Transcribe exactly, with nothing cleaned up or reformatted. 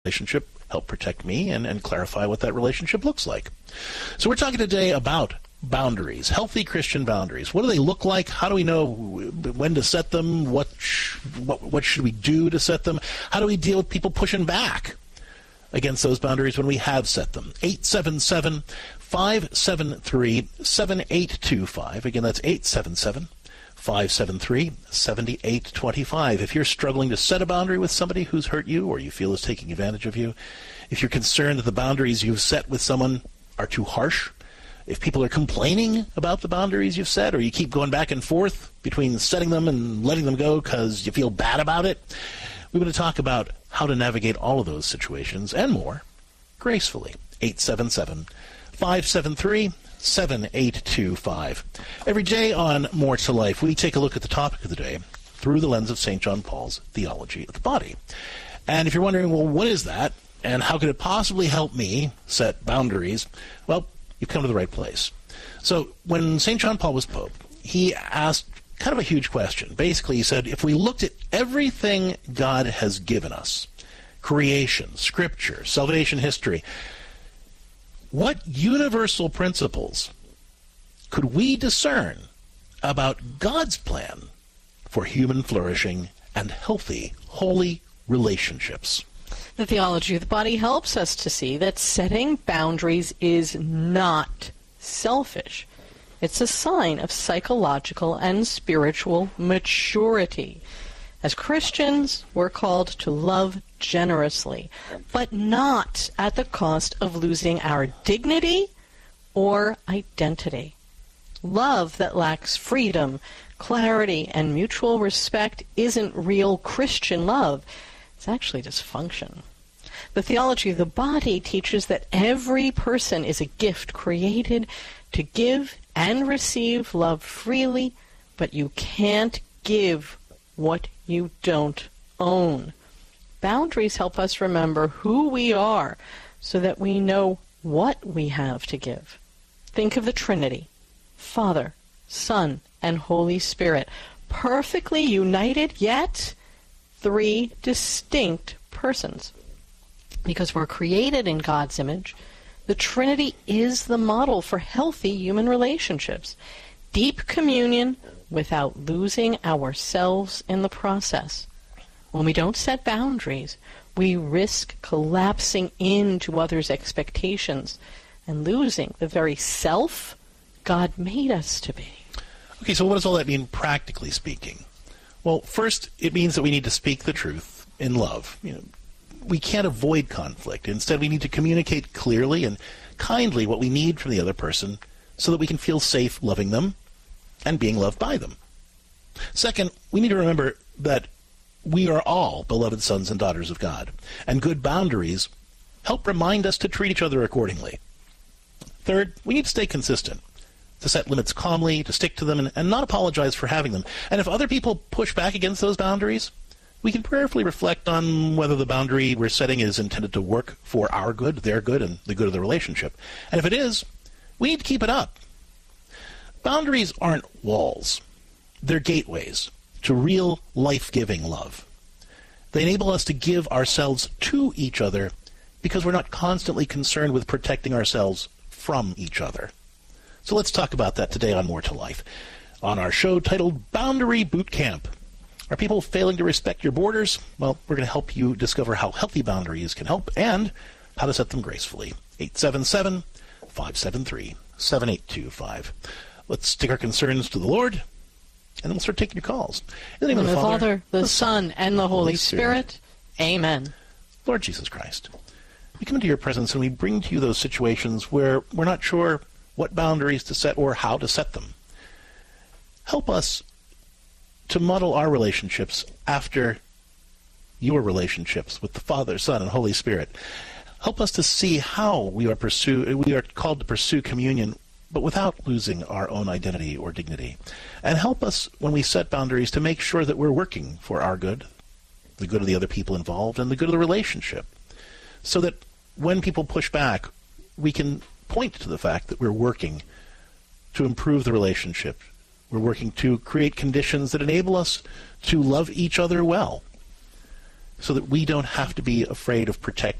relationship, help protect me, and, and clarify what that relationship looks like. So we're talking today about boundaries, healthy Christian boundaries. What do they look like? How do we know when to set them? What, sh- what, what should we do to set them? How do we deal with people pushing back against those boundaries when we have set them? eight seven seven, five seven three, seven eight two five. Again, that's eight seven seven, five seven three, seven eight two five. If you're struggling to set a boundary with somebody who's hurt you or you feel is taking advantage of you, if you're concerned that the boundaries you've set with someone are too harsh, if people are complaining about the boundaries you've set, or you keep going back and forth between setting them and letting them go because you feel bad about it, we want to talk about how to navigate all of those situations and more gracefully. eight seven seven, five seven three, seven eight two five. Every day on More to Life, we take a look at the topic of the day through the lens of Saint John Paul's theology of the body. And if you're wondering, well, what is that, and how could it possibly help me set boundaries? Well, you've come to the right place. So when Saint John Paul was Pope, he asked kind of a huge question. Basically, he said, if we looked at everything God has given us, creation, scripture, salvation history, what universal principles could we discern about God's plan for human flourishing and healthy, holy relationships? The theology of the body helps us to see that setting boundaries is not selfish. It's a sign of psychological and spiritual maturity. As Christians, we're called to love generously, but not at the cost of losing our dignity or identity. Love that lacks freedom, clarity, and mutual respect isn't real Christian love. It's actually dysfunction. The theology of the body teaches that every person is a gift created to give and receive love freely, but you can't give what you don't own. Boundaries help us remember who we are so that we know what we have to give. Think of the Trinity, Father, Son, and Holy Spirit, perfectly united, yet three distinct persons. Because we're created in God's image, the Trinity is the model for healthy human relationships. Deep communion without losing ourselves in the process. When we don't set boundaries, we risk collapsing into others' expectations and losing the very self God made us to be. Okay, so what does all that mean practically speaking? Well, first, it means that we need to speak the truth in love. You know, we can't avoid conflict. Instead, we need to communicate clearly and kindly what we need from the other person so that we can feel safe loving them and being loved by them. Second, we need to remember that we are all beloved sons and daughters of God, and good boundaries help remind us to treat each other accordingly. Third, we need to stay consistent, to set limits calmly, to stick to them, and, and not apologize for having them. And if other people push back against those boundaries, we can prayerfully reflect on whether the boundary we're setting is intended to work for our good, their good, and the good of the relationship. And if it is, we need to keep it up. Boundaries aren't walls. They're gateways to real life-giving love. They enable us to give ourselves to each other because we're not constantly concerned with protecting ourselves from each other. So let's talk about that today on More to Life, on our show titled Boundary Boot Camp. Are people failing to respect your borders? Well, we're going to help you discover how healthy boundaries can help and how to set them gracefully. eight seven seven, five seven three, seven eight two five. Let's take our concerns to the Lord, and then we'll start taking your calls. In the name of the, the Father, Father, the Son, and the Holy Spirit. Amen. Lord Jesus Christ, we come into your presence and we bring to you those situations where we're not sure what boundaries to set or how to set them. Help us to model our relationships after your relationships with the Father, Son, and Holy Spirit. Help us to see how we are pursue we are called to pursue communion, but without losing our own identity or dignity. And help us, when we set boundaries, to make sure that we're working for our good, the good of the other people involved, and the good of the relationship, so that when people push back, we can point to the fact that we're working to improve the relationship. We're working to create conditions that enable us to love each other well. so that we don't have to be afraid of protecting